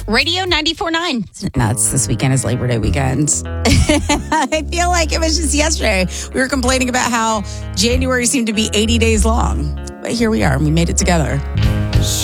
Radio 94.9. It's nuts. This weekend is Labor Day weekend. I feel like it was just yesterday. We were complaining about how January seemed to be 80 days long. But here we are, and we made it together.